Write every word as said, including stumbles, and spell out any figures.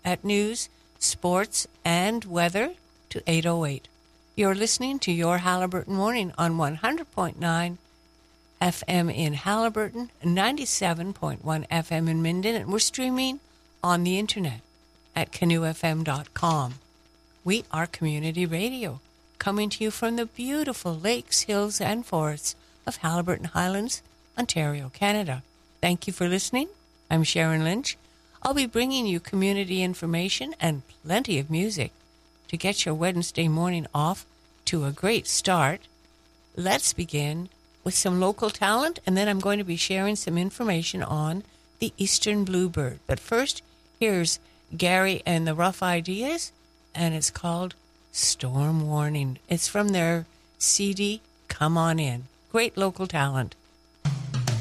at news, sports, and weather to eight oh eight. You're listening to Your Haliburton Morning on one hundred point nine F M in Haliburton, ninety-seven point one F M in Minden, and we're streaming on the internet at canoe f m dot com. We are community radio, coming to you from the beautiful lakes, hills, and forests of Haliburton Highlands, Ontario, Canada. Thank you for listening. I'm Sharon Lynch. I'll be bringing you community information and plenty of music to get your Wednesday morning off to a great start. Let's begin with some local talent, and then I'm going to be sharing some information on the Eastern Bluebird. But first, here's Gary and the Rough Ideas, and it's called Storm Warning. It's from their C D, Come On In. Great local talent.